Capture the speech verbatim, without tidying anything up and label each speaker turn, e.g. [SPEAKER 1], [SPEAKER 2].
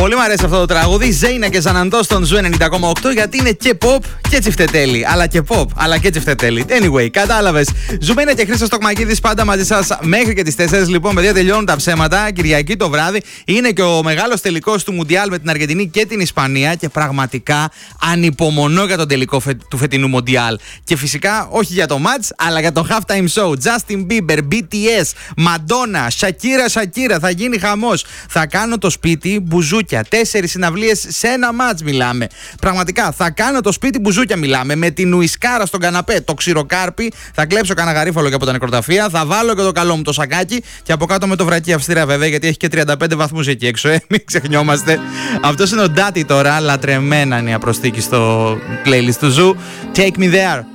[SPEAKER 1] Πολύ μου αρέσει αυτό το τραγούδι. Ζέινα και Ζαναντό στον Ζου ενενήντα κόμμα οκτώ, γιατί είναι και pop και τσιφτετέλη. Αλλά και pop, αλλά και τσιφτετέλη. Anyway, κατάλαβες. Ζουμπένα και Χρήστος Τοκμακίδης πάντα μαζί σας μέχρι και τις τέσσερις. Λοιπόν, παιδιά, τελειώνουν τα ψέματα. Κυριακή το βράδυ είναι και ο μεγάλος τελικός του Μουντιάλ με την Αργεντινή και την Ισπανία. Και πραγματικά ανυπομονώ για τον τελικό φε... του φετινού Μουντιάλ. Και φυσικά όχι για το match, αλλά για το halftime show. Justin Bieber, μπι τι ες, Madonna, Shakira, Shakira. Θα γίνει χαμός. Θα κάνω το σπίτι μπουζούκια. Τέσσερις συναυλίες σε ένα match μιλάμε. Πραγματικά θα κάνω το σπίτι μπουζούκια μιλάμε. Με την ουισκάρα στον καναπέ, το ξηροκάρπι. Θα κλέψω κανένα γαρίφαλο και από τα νεκροταφεία. Θα βάλω και το καλό μου το σακάκι. Και από κάτω με το βρακί Αυστρία βέβαια, γιατί έχει και τριάντα πέντε βαθμούς εκεί έξω. Ε, μην ξεχνιόμαστε. Αυτός είναι ο Ντάτι τώρα. Λατρεμένα είναι η απροσθήκη στο playlist του Ζου. Take me there.